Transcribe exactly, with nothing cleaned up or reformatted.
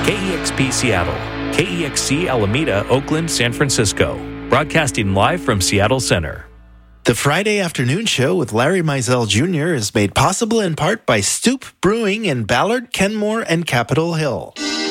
K E X P Seattle, K E X C Alameda, Oakland, San Francisco. Broadcasting live from Seattle Center. The Friday Afternoon Show with Larry Mizell Junior is made possible in part by Stoop Brewing in Ballard, Kenmore, and Capitol Hill.